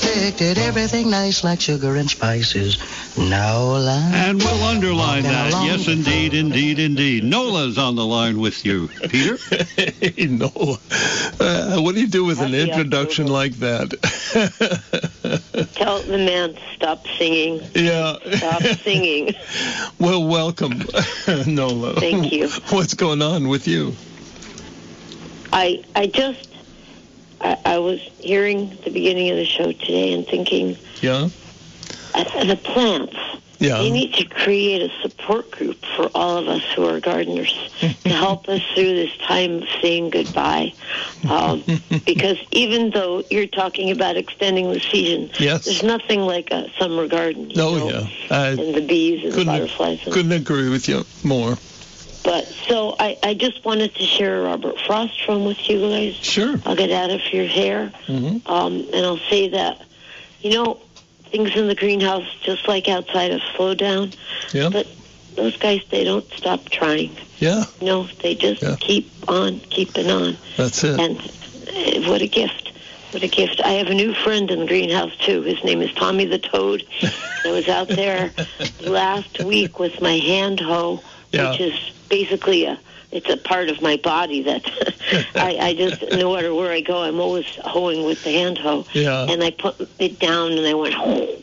perfected, everything nice like sugar and spices. Nola. And we'll underline that. Yes, indeed, indeed, indeed. Nola's on the line with you. Peter? Hey, Nola. What do you do with an introduction like that? Tell the man to stop singing. Yeah. Stop singing. Well, welcome, Nola. Thank you. What's going on with you? I was hearing the beginning of the show today and thinking, Yeah? The plants, Yeah. they need to create a support group for all of us who are gardeners to help us through this time of saying goodbye. Because even though you're talking about extending the season, Yes. there's nothing like a summer garden. Yeah. And the bees and the butterflies. Couldn't agree with you more. But so I just wanted to share a Robert Frost from with you guys. Sure. I'll get out of your hair. Mm-hmm. And I'll say that, things in the greenhouse, just like outside, have slowed down. Yeah. But those guys, they don't stop trying. Yeah. They just keep on keeping on. That's it. And what a gift. What a gift. I have a new friend in the greenhouse, too. His name is Tommy the Toad. I was out there last week with my hand hoe, which is basically it's a part of my body that I just, no matter where I go, I'm always hoeing with the hand hoe. Yeah. And I put it down and I went,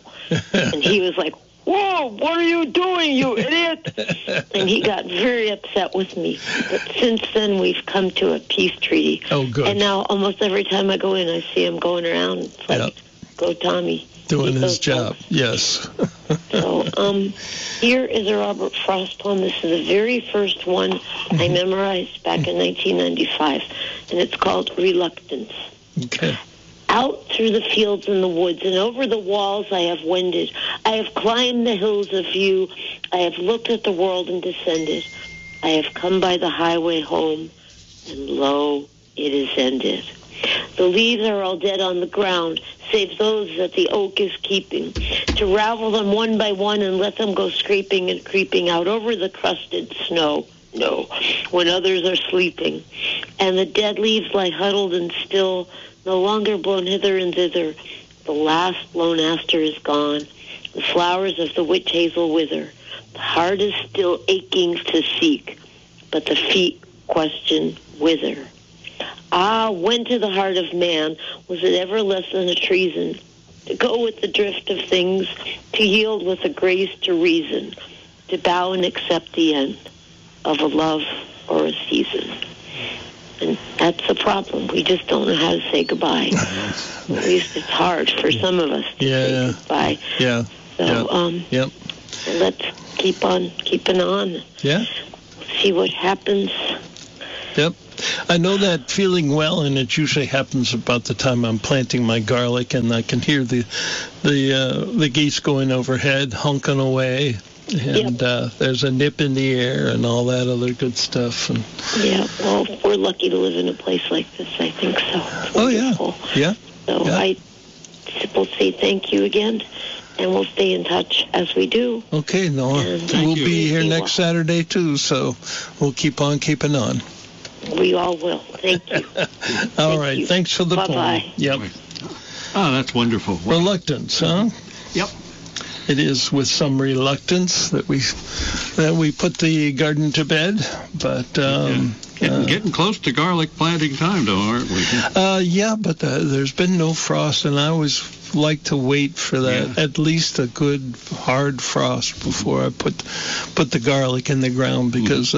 and he was like, "Whoa, what are you doing, you idiot?" And he got very upset with me. But since then, we've come to a peace treaty. Oh, good. And now almost every time I go in, I see him going around. It's like, go Tommy. Doing Keep his those job, folks. yes. So here is a Robert Frost poem. This is the very first one I memorized back in 1995, and it's called Reluctance. Okay. Out through the fields and the woods and over the walls I have wended. I have climbed the hills of view. I have looked at the world and descended. I have come by the highway home, and lo, it is ended. The leaves are all dead on the ground, save those that the oak is keeping. To ravel them one by one and let them go scraping and creeping out over the crusted snow. No, when others are sleeping. And the dead leaves lie huddled and still, no longer blown hither and thither. The last lone aster is gone. The flowers of the witch hazel wither. The heart is still aching to seek, but the feet question whither. Ah, when to the heart of man was it ever less than a treason to go with the drift of things, to yield with a grace to reason, to bow and accept the end of a love or a season? And that's the problem. We just don't know how to say goodbye. At least it's hard for some of us to say goodbye. Yeah. So, Yep. let's keep on keeping on. Yeah. See what happens. Yep. I know that feeling well, and it usually happens about the time I'm planting my garlic, and I can hear the geese going overhead, honking away, and there's a nip in the air and all that other good stuff. And yeah, well, we're lucky to live in a place like this, I think so. It's wonderful. Yeah. So I will say thank you again, and we'll stay in touch as we do. Okay, Noah. We'll be here next Saturday, too, so we'll keep on keeping on. We all will. Thank you. All right. Thanks for the Bye-bye. poem. Yep. Oh, that's wonderful. Reluctance, huh? Yep. It is with some reluctance that we put the garden to bed, but getting close to garlic planting time, though, aren't we? Yeah, but there's been no frost, and I always like to wait for that at least a good hard frost before I put the garlic in the ground, because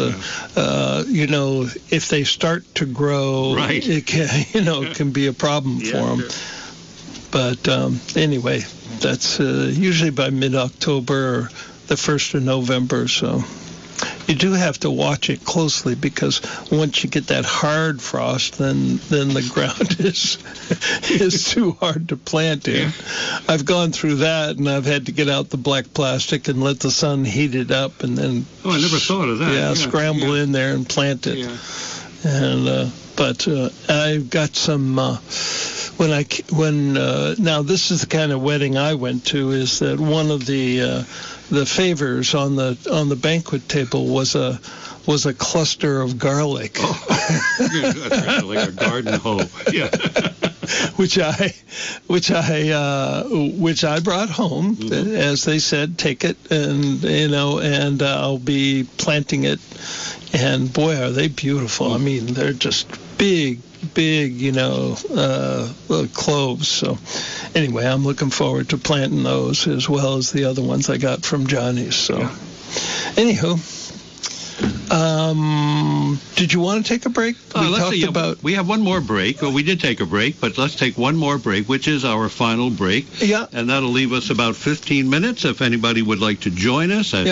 if they start to grow, it can be a problem for them. Sure. But anyway, that's usually by mid-October or the 1st of November, so you do have to watch it closely, because once you get that hard frost, then the ground is too hard to plant in. Yeah. I've gone through that, and I've had to get out the black plastic and let the sun heat it up, and then I never thought of that. Yeah, scramble in there and plant it. Yeah. And but I've got some. Now this is the kind of wedding I went to, is that one of the favors on the banquet table was a cluster of garlic. Oh, that's like a garden hoe. Yeah. which I brought home. As they said, take it, and I'll be planting it. And boy, are they beautiful! I mean, they're just big, cloves. So anyway, I'm looking forward to planting those as well as the other ones I got from Johnny's. So, anywho, did you want to take a break? We have one more break. Well, we did take a break, but let's take one more break, which is our final break. Yeah. And that'll leave us about 15 minutes if anybody would like to join us at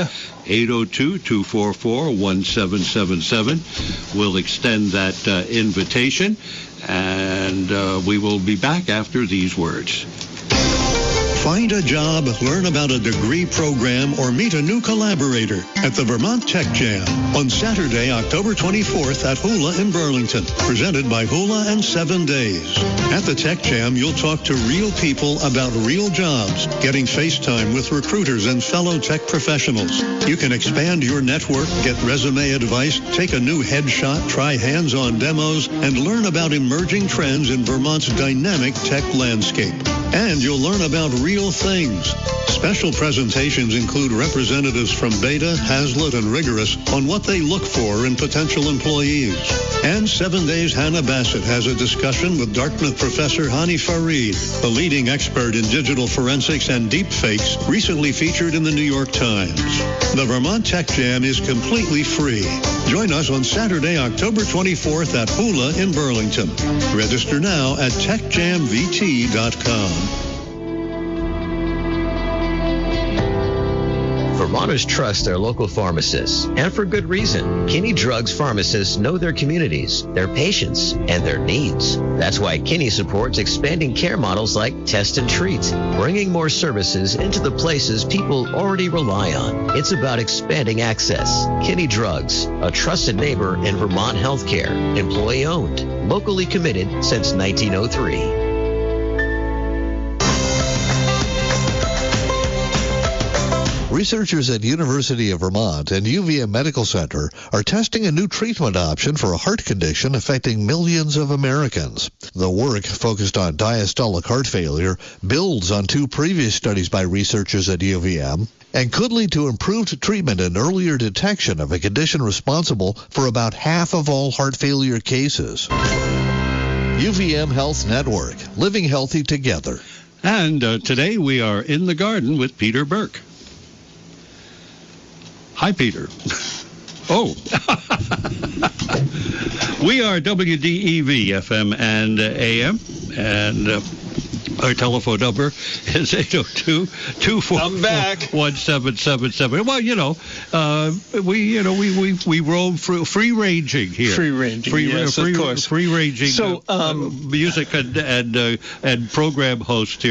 802-244-1777. We'll extend that invitation, and we will be back after these words. Find a job, learn about a degree program, or meet a new collaborator at the Vermont Tech Jam on Saturday, October 24th at Hula in Burlington, presented by Hula and 7 Days. At the Tech Jam, you'll talk to real people about real jobs, getting FaceTime with recruiters and fellow tech professionals. You can expand your network, get resume advice, take a new headshot, try hands-on demos, and learn about emerging trends in Vermont's dynamic tech landscape. And you'll learn about real things. Special presentations include representatives from Beta, Hazlitt, and Rigorous on what they look for in potential employees. And 7 Days Hannah Bassett has a discussion with Dartmouth professor Hani Farid, the leading expert in digital forensics and deepfakes, recently featured in the New York Times. The Vermont Tech Jam is completely free. Join us on Saturday, October 24th at Hula in Burlington. Register now at techjamvt.com. Vermonters trust their local pharmacists, and for good reason. Kinney Drugs pharmacists know their communities, their patients, and their needs. That's why Kinney supports expanding care models like Test and Treat, bringing more services into the places people already rely on. It's about expanding access. Kinney Drugs, a trusted neighbor in Vermont healthcare, employee-owned, locally committed since 1903. Researchers at University of Vermont and UVM Medical Center are testing a new treatment option for a heart condition affecting millions of Americans. The work, focused on diastolic heart failure, builds on 2 previous studies by researchers at UVM and could lead to improved treatment and earlier detection of a condition responsible for about half of all heart failure cases. UVM Health Network, living healthy together. And today we are in the garden with Peter Burke. Hi, Peter. Oh. We are WDEV FM and AM, and our telephone number is 802-244-1777. Well, we roam free ranging here. Free ranging, yes, of course. Free ranging. So, music and program host here.